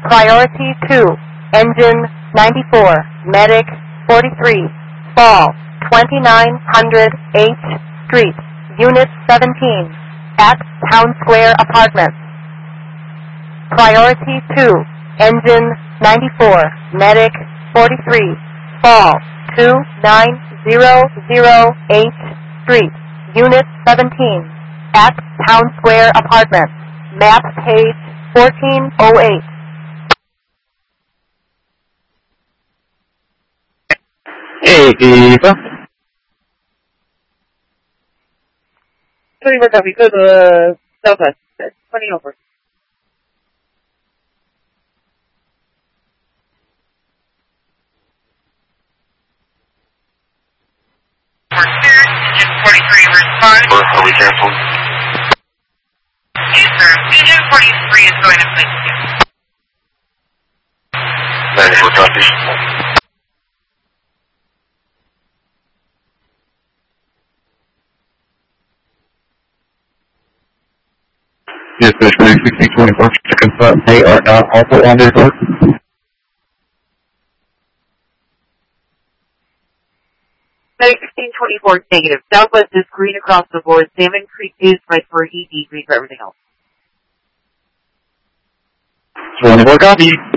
Priority 2, Engine 94, Medic 43, Fall 2900 H Street, Unit 17, at Town Square Apartments. Priority 2, Engine 94, Medic 43, Fall 2900 H Street, Unit 17, at Town Square Apartments. Map page 1408. Hey, Eva. 24 copy, go to Southwest, 20 over. Engine 43 respond. Are we canceled? Yes, sir. Engine 43 is going to place you. 94 copy. Dispatch 1624 to confirm they are not also on their board. Medic 1624 negative. Southwest is green across the board. Salmon Creek is red for ED, green for everything else. 24 copy.